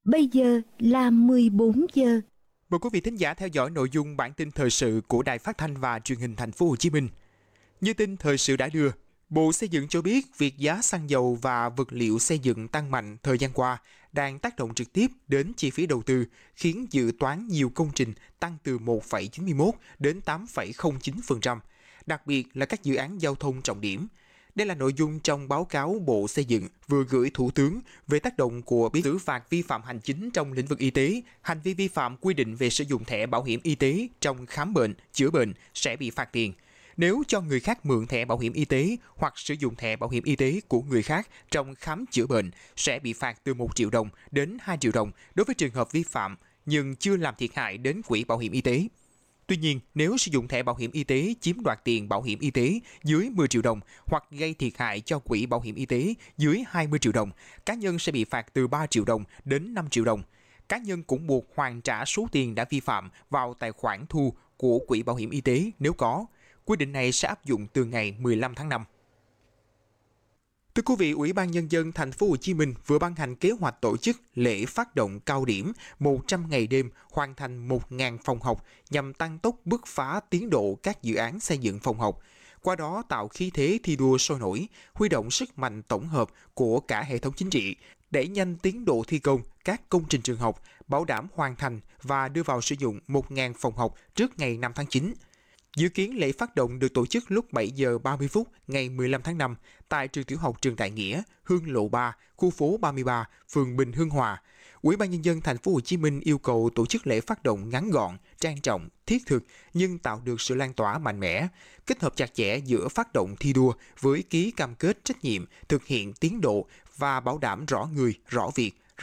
Bây giờ là 14 giờ. Mời quý vị thính giả theo dõi nội dung bản tin thời sự của Đài Phát thanh và Truyền hình Thành phố Hồ Chí Minh. Như tin thời sự đã đưa, Bộ Xây dựng cho biết việc giá xăng dầu và vật liệu xây dựng tăng mạnh thời gian qua đang tác động trực tiếp đến chi phí đầu tư, khiến dự toán nhiều công trình tăng từ 1,91 đến 8,09%, đặc biệt là các dự án giao thông trọng điểm. Đây là nội dung trong báo cáo Bộ Xây dựng vừa gửi Thủ tướng về tác động của việc xử phạt vi phạm hành chính trong lĩnh vực y tế, hành vi vi phạm quy định về sử dụng thẻ bảo hiểm y tế trong khám bệnh, chữa bệnh sẽ bị phạt tiền. Nếu cho người khác mượn thẻ bảo hiểm y tế hoặc sử dụng thẻ bảo hiểm y tế của người khác trong khám chữa bệnh sẽ bị phạt từ 1 triệu đồng đến 2 triệu đồng đối với trường hợp vi phạm nhưng chưa làm thiệt hại đến quỹ bảo hiểm y tế. Tuy nhiên, nếu sử dụng thẻ bảo hiểm y tế chiếm đoạt tiền bảo hiểm y tế dưới 10 triệu đồng hoặc gây thiệt hại cho quỹ bảo hiểm y tế dưới 20 triệu đồng, cá nhân sẽ bị phạt từ 3 triệu đồng đến 5 triệu đồng. Cá nhân cũng buộc hoàn trả số tiền đã vi phạm vào tài khoản thu của quỹ bảo hiểm y tế nếu có. Quy định này sẽ áp dụng từ ngày 15 tháng 5. Thưa quý vị, Ủy ban Nhân dân Thành phố Hồ Chí Minh vừa ban hành kế hoạch tổ chức lễ phát động cao điểm 100 ngày đêm hoàn thành 1.000 phòng học nhằm tăng tốc bứt phá tiến độ các dự án xây dựng phòng học. Qua đó tạo khí thế thi đua sôi nổi, huy động sức mạnh tổng hợp của cả hệ thống chính trị, đẩy nhanh tiến độ thi công các công trình trường học, bảo đảm hoàn thành và đưa vào sử dụng 1.000 phòng học trước ngày 5 tháng 9. Dự kiến lễ phát động được tổ chức lúc 7 giờ 30 phút ngày 15 tháng 5 tại trường tiểu học Trần Đại Nghĩa, Hương Lộ 3, khu phố 33, phường Bình Hưng Hòa. Ủy ban Nhân dân Thành phố Hồ Chí Minh yêu cầu tổ chức lễ phát động ngắn gọn, trang trọng, thiết thực nhưng tạo được sự lan tỏa mạnh mẽ, kết hợp chặt chẽ giữa phát động thi đua với ký cam kết trách nhiệm, thực hiện tiến độ và bảo đảm rõ người, rõ việc,